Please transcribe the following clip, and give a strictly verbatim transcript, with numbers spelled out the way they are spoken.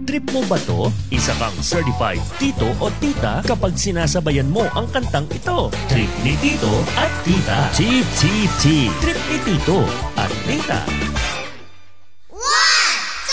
Trip mo ba to? Isa kang certified tito o tita kapag sinasabayan mo ang kantang ito. Trip ni Tito at Tita. T T T. Trip ni Tito at Tita.